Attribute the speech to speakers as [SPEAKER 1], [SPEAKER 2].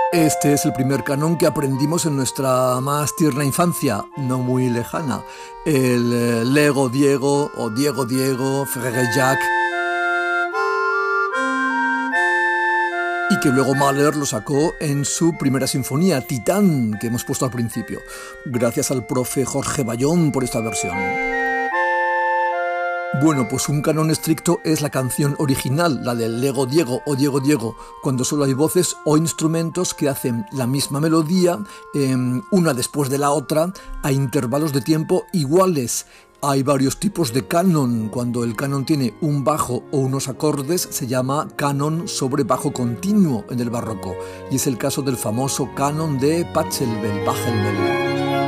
[SPEAKER 1] Este es el primer canon que aprendimos en nuestra más tierna infancia, no muy lejana. El Lego Diego o Diego Diego, Frère Jacques. Y que luego Mahler lo sacó en su primera sinfonía, Titán, que hemos puesto al principio. Gracias al profe Jorge Bayón por esta versión. Bueno, pues un canon estricto es la canción original, la del Lego Diego o Diego Diego, cuando solo hay voces o instrumentos que hacen la misma melodía, una después de la otra, a intervalos de tiempo iguales. Hay varios tipos de canon. Cuando el canon tiene un bajo o unos acordes, se llama canon sobre bajo continuo en el barroco, y es el caso del famoso canon de Pachelbel.